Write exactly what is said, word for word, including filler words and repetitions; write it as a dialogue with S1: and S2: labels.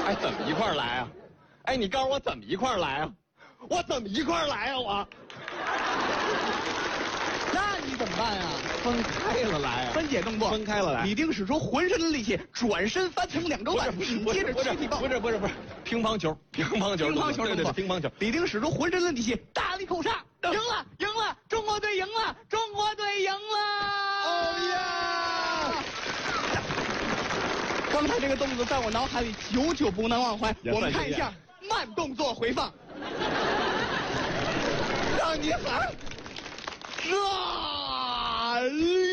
S1: 哎，怎么一块儿来啊？哎，你告诉我怎么一块儿来啊？我怎么一块儿来啊？我。
S2: 那你怎么办呀？
S1: 分开了来啊！
S2: 分解动作，
S1: 分开了来。
S2: 李丁使出浑身的力气，转身翻腾两周半，紧接着躯体爆。
S1: 不是不是不是，乒乓球，乒乓球，
S2: 乒乓球，
S1: 对对对，乒乓球。
S2: 李丁使出浑身的力气，大力扣杀，赢了，赢了，中国队赢了，中国队赢了！
S1: 哦呀！
S2: 刚才这个动作在我脑海里久久不能忘怀。我们看一下慢动作回放，让你喊。啊！